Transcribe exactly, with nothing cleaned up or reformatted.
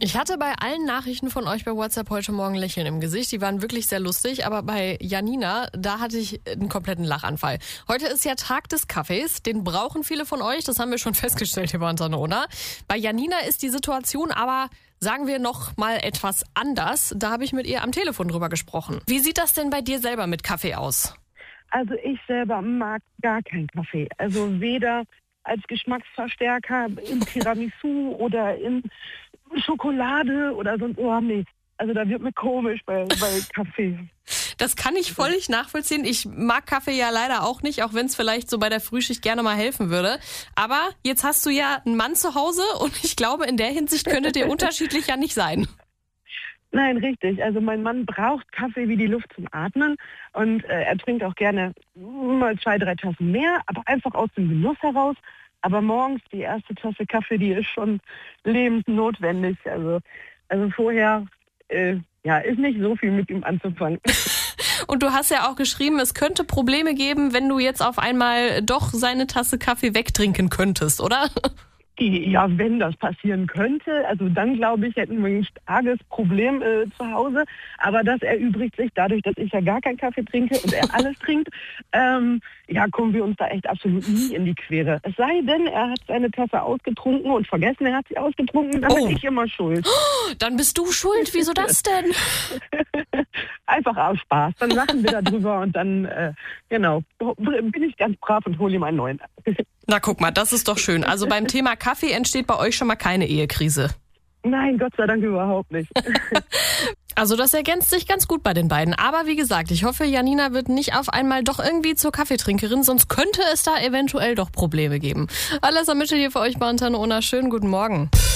Ich hatte bei allen Nachrichten von euch bei WhatsApp heute Morgen Lächeln im Gesicht. Die waren wirklich sehr lustig, aber bei Janina, da hatte ich einen kompletten Lachanfall. Heute ist ja Tag des Kaffees, den brauchen viele von euch, das haben wir schon festgestellt hier bei Antenne. Bei Janina ist die Situation aber, sagen wir, noch mal etwas anders. Da habe ich mit ihr am Telefon drüber gesprochen. Wie sieht das denn bei dir selber mit Kaffee aus? Also ich selber mag gar keinen Kaffee. Also weder als Geschmacksverstärker im Tiramisu oder in Schokolade oder sonst, oh nee. Also da wird mir komisch bei, bei Kaffee. Das kann ich völlig nachvollziehen. Ich mag Kaffee ja leider auch nicht, auch wenn es vielleicht so bei der Frühschicht gerne mal helfen würde. Aber jetzt hast du ja einen Mann zu Hause und ich glaube, in der Hinsicht könntet ihr unterschiedlich ja nicht sein. Nein, richtig. Also mein Mann braucht Kaffee wie die Luft zum Atmen und äh, er trinkt auch gerne mal zwei, drei Tassen mehr, aber einfach aus dem Genuss heraus. Aber morgens die erste Tasse Kaffee, die ist schon lebensnotwendig. Also, also vorher äh, ja, ist nicht so viel mit ihm anzufangen. Und du hast ja auch geschrieben, es könnte Probleme geben, wenn du jetzt auf einmal doch seine Tasse Kaffee wegtrinken könntest, oder? Ja, wenn das passieren könnte, also dann glaube ich, hätten wir ein starkes Problem äh, zu Hause. Aber das erübrigt sich dadurch, dass ich ja gar keinen Kaffee trinke und er alles trinkt. Ähm, ja, kommen wir uns da echt absolut nie in die Quere. Es sei denn, er hat seine Tasse ausgetrunken und vergessen, er hat sie ausgetrunken, dann oh. bin ich immer schuld. Oh, dann bist du schuld, wieso das denn? Einfach aus Spaß, dann lachen wir darüber und dann, äh, genau, bin ich ganz brav und hole ihm einen neuen. Na guck mal, das ist doch schön. Also beim Thema Kaffee entsteht bei euch schon mal keine Ehekrise. Nein, Gott sei Dank überhaupt nicht. Also das ergänzt sich ganz gut bei den beiden. Aber wie gesagt, ich hoffe, Janina wird nicht auf einmal doch irgendwie zur Kaffeetrinkerin, sonst könnte es da eventuell doch Probleme geben. Alles am Mittel hier für euch bei Antenne. Schönen guten Morgen.